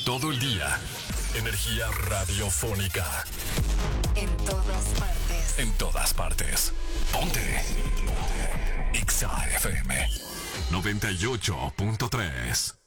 Todo el día. Energía radiofónica. En todas partes. En todas partes. Ponte. Exa FM 98.3.